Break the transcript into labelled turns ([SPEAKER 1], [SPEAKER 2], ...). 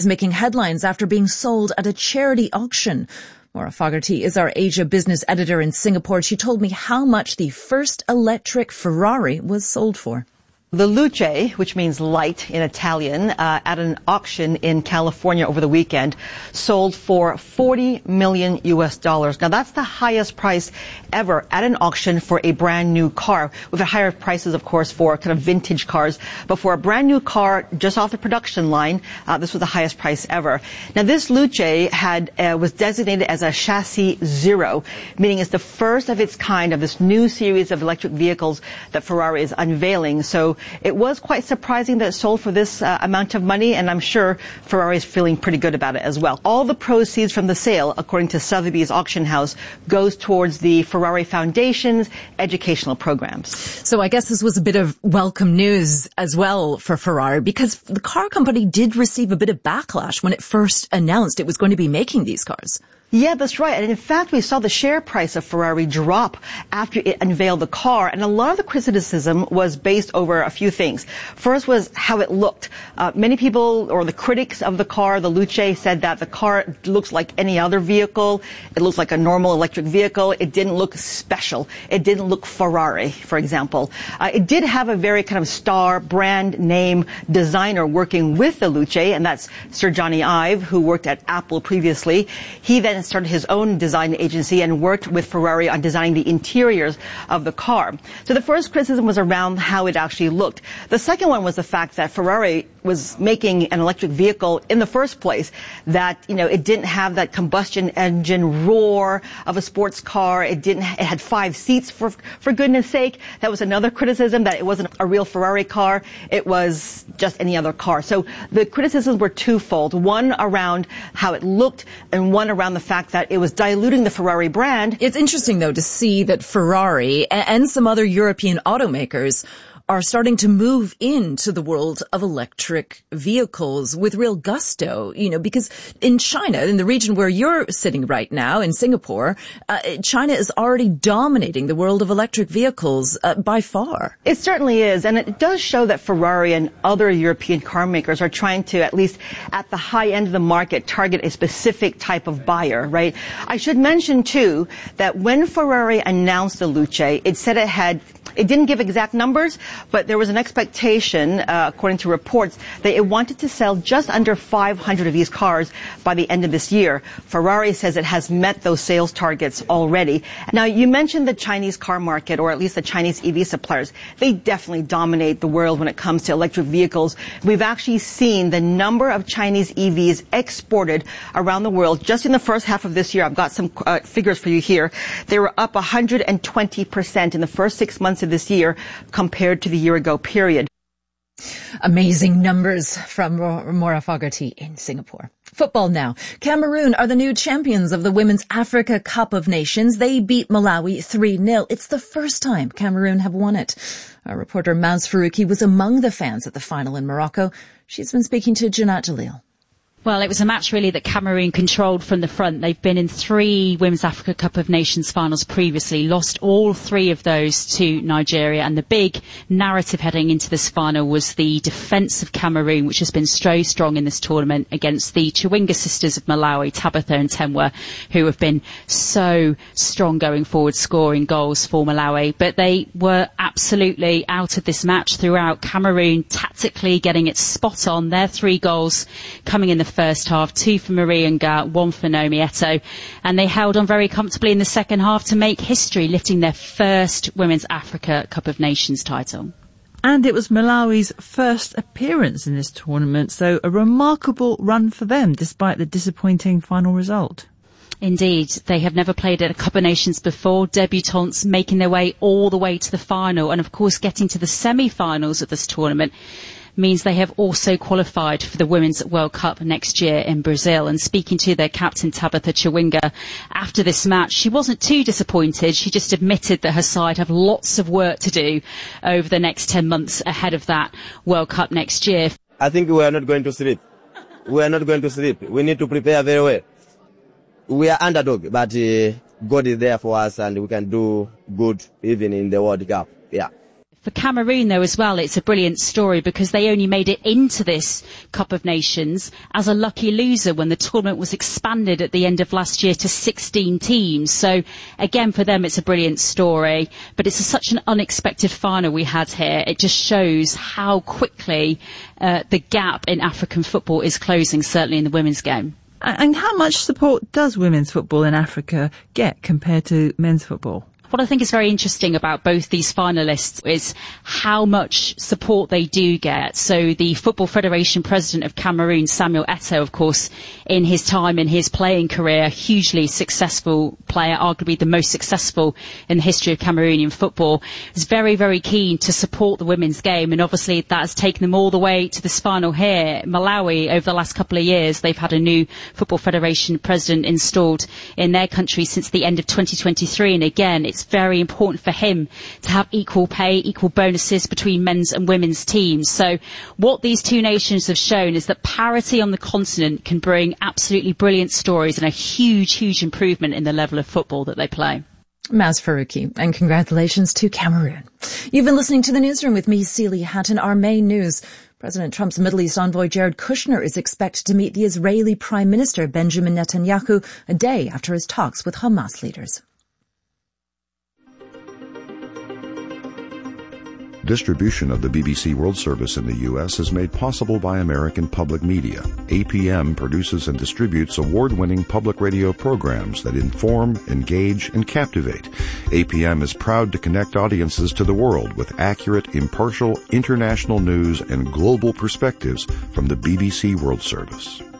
[SPEAKER 1] Is making headlines after being sold at a charity auction. Maura Fogarty is our Asia business editor in Singapore. She told me how much the first electric Ferrari was sold for.
[SPEAKER 2] The Luce, which means light in Italian, at an auction in California over the weekend, sold for $40 million. Now that's the highest price ever at an auction for a brand new car. We've had higher prices, of course, for kind of vintage cars, but for a brand new car just off the production line, this was the highest price ever. Now this Luce was designated as a chassis zero, meaning it's the first of its kind of this new series of electric vehicles that Ferrari is unveiling. So it was quite surprising that it sold for this amount of money, and I'm sure Ferrari is feeling pretty good about it as well. All the proceeds from the sale, according to Sotheby's auction house, goes towards the Ferrari Foundation's educational programs.
[SPEAKER 1] So I guess this was a bit of welcome news as well for Ferrari, because the car company did receive a bit of backlash when it first announced it was going to be making these cars.
[SPEAKER 2] Yeah, that's right. And in fact, we saw the share price of Ferrari drop after it unveiled the car. And a lot of the criticism was based over a few things. First was how it looked. Many people, or the critics of the car, the Luce, said that the car looks like any other vehicle. It looks like a normal electric vehicle. It didn't look special. It didn't look Ferrari, for example. It did have a very kind of star brand name designer working with the Luce, and that's Sir Johnny Ive, who worked at Apple previously. He then started his own design agency and worked with Ferrari on designing the interiors of the car. So the first criticism was around how it actually looked. The second one was the fact that Ferrari was making an electric vehicle in the first place, that, it didn't have that combustion engine roar of a sports car. It had 5 seats for goodness sake. That was another criticism, that it wasn't a real Ferrari car. It was just any other car. So the criticisms were twofold. One around how it looked, and one around the fact that it was diluting the Ferrari brand.
[SPEAKER 1] It's interesting, though, to see that Ferrari and some other European automakers are starting to move into the world of electric vehicles with real gusto, because in China, in the region where you're sitting right now, in Singapore, China is already dominating the world of electric vehicles by far.
[SPEAKER 2] It certainly is, and it does show that Ferrari and other European car makers are trying to, at least at the high end of the market, target a specific type of buyer, right? I should mention, too, that when Ferrari announced the Luce, it said it didn't give exact numbers, but there was an expectation, according to reports, that it wanted to sell just under 500 of these cars by the end of this year. Ferrari says it has met those sales targets already. Now, you mentioned the Chinese car market, or at least the Chinese EV suppliers. They definitely dominate the world when it comes to electric vehicles. We've actually seen the number of Chinese EVs exported around the world just in the first half of this year. I've got some figures for you here. They were up 120% in the first 6 months of this year compared to the year ago period.
[SPEAKER 1] Amazing numbers from Maura Fogarty in Singapore. Football now. Cameroon are the new champions of the Women's Africa Cup of Nations. They beat Malawi 3-0. It's the first time Cameroon have won it. Our reporter Maz Farouki was among the fans at the final in Morocco. She's been speaking to Janat Jalil.
[SPEAKER 3] Well, it was a match really that Cameroon controlled from the front. They've been in 3 Women's Africa Cup of Nations finals previously, lost all 3 of those to Nigeria, and the big narrative heading into this final was the defence of Cameroon, which has been so strong in this tournament against the Chawinga sisters of Malawi, Tabitha and Temwa, who have been so strong going forward, scoring goals for Malawi. But they were absolutely out of this match throughout. Cameroon tactically getting it spot on. Their 3 goals coming in the first half, 2 for Marie Nga, 1 for Naomi Eto'o, and they held on very comfortably in the second half to make history, lifting their first Women's Africa Cup of Nations title.
[SPEAKER 4] And it was Malawi's first appearance in this tournament, so a remarkable run for them despite the disappointing final result.
[SPEAKER 3] Indeed, they have never played at a Cup of Nations before, debutantes making their way all the way to the final, and of course getting to the semi-finals of this tournament means they have also qualified for the Women's World Cup next year in Brazil. And speaking to their captain Tabitha Chawinga after this match, she wasn't too disappointed. She just admitted that her side have lots of work to do over the next 10 months ahead of that World Cup next year.
[SPEAKER 5] I think we are not going to sleep. We are not going to sleep. We need to prepare very well. We are underdog, but God is there for us and we can do good even in the World Cup. Yeah.
[SPEAKER 3] For Cameroon, though, as well, it's a brilliant story because they only made it into this Cup of Nations as a lucky loser when the tournament was expanded at the end of last year to 16 teams. So, again, for them, it's a brilliant story. But it's such an unexpected final we had here. It just shows how quickly the gap in African football is closing, certainly in the women's game.
[SPEAKER 4] And how much support does women's football in Africa get compared to men's football?
[SPEAKER 3] What I think is very interesting about both these finalists is how much support they do get. So the Football Federation president of Cameroon, Samuel Eto'o, of course, in his time, in his playing career, hugely successful player, arguably the most successful in the history of Cameroonian football, is very, very keen to support the women's game. And obviously that has taken them all the way to this final here. Malawi, over the last couple of years, they've had a new Football Federation president installed in their country since the end of 2023. And again, it's very important for him to have equal pay, equal bonuses between men's and women's teams. So what these two nations have shown is that parity on the continent can bring absolutely brilliant stories and a huge, huge improvement in the level of football that they play.
[SPEAKER 1] Maz Faruqi, and congratulations to Cameroon. You've been listening to The Newsroom with me, Celia Hatton. Our main news: President Trump's Middle East envoy Jared Kushner is expected to meet the Israeli Prime Minister Benjamin Netanyahu a day after his talks with Hamas leaders.
[SPEAKER 6] Distribution of the BBC World Service in the U.S. is made possible by American Public Media. APM produces and distributes award-winning public radio programs that inform, engage, and captivate. APM is proud to connect audiences to the world with accurate, impartial, international news and global perspectives from the BBC World Service.